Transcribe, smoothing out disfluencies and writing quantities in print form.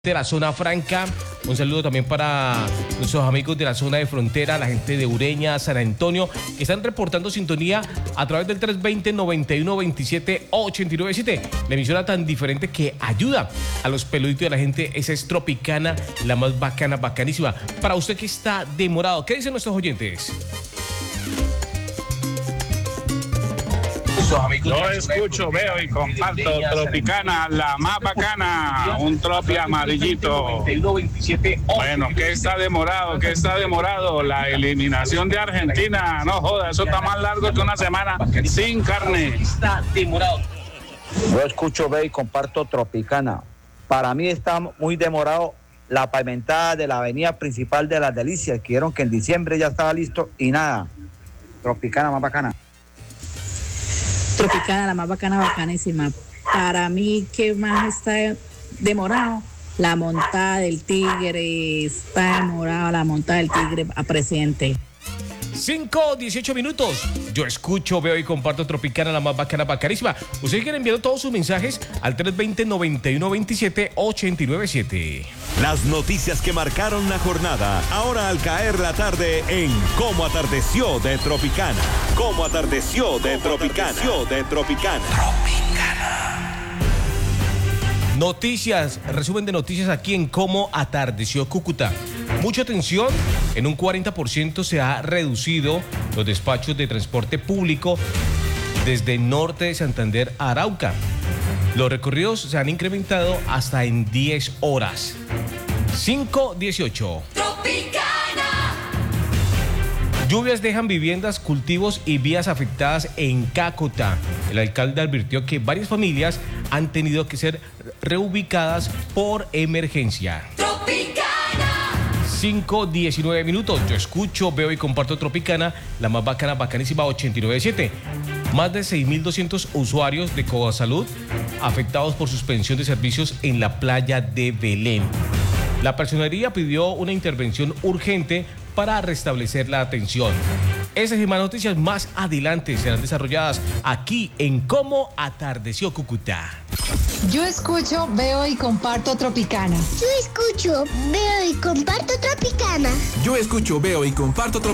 de la zona franca. Un saludo también para nuestros amigos de la zona de frontera, la gente de Ureña, San Antonio, que están reportando sintonía a través del 320-9127-897. La emisora tan diferente que ayuda a los peluditos de la gente. Esa es Tropicana, la más bacana, bacanísima. Para usted que está demorado, ¿qué dicen nuestros oyentes? Yo escucho, veo y comparto Tropicana, la más bacana, un tropi amarillito. Bueno, ¿qué está demorado? ¿Qué está demorado? La eliminación de Argentina, no joda, eso está más largo que una semana sin carne. Está demorado. Yo escucho, veo y comparto Tropicana. Para mí está muy demorado la pavimentada de la avenida principal de Las Delicias, que dijeron que en diciembre ya estaba listo y nada. Tropicana más bacana. Tropicana, la más bacana, bacanísima. Para mí, ¿qué más está demorado? La montada del tigre, está demorada la montada del tigre a presidente. 5:18 minutos. Yo escucho, veo y comparto Tropicana, la más bacana, bacanísima. Ustedes quieren enviar todos sus mensajes al 320-9127-897. Las noticias que marcaron la jornada, ahora al caer la tarde en Cómo atardeció de Tropicana. Cómo atardeció de Tropicana. Noticias, resumen de noticias aquí en Cómo atardeció Cúcuta. Mucha atención, en un 40% se ha reducido los despachos de transporte público desde norte de Santander a Arauca. Los recorridos se han incrementado hasta en 10 horas. 5:18. Lluvias dejan viviendas, cultivos y vías afectadas en Cácota. El alcalde advirtió que varias familias han tenido que ser reubicadas por emergencia. 5:19 minutos. Yo escucho, veo y comparto Tropicana, la más bacana, bacanísima 897. Más de 6.200 usuarios de Covasalud afectados por suspensión de servicios en la playa de Belén. La personería pidió una intervención urgente para restablecer la atención. Esas y más noticias más adelante serán desarrolladas aquí en Cómo atardeció Cúcuta. Yo escucho, veo y comparto Tropicana. Yo escucho, veo y comparto Tropicana. Yo escucho, veo y comparto